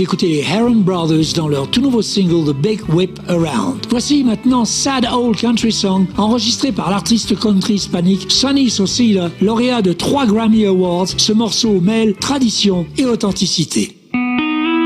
d'écouter les Heron Brothers dans leur tout nouveau single The Big Whip Around. Voici maintenant Sad Old Country Song, enregistré par l'artiste country hispanique Sonny Sosila, lauréat de 3 Grammy Awards. Ce morceau mêle tradition et authenticité.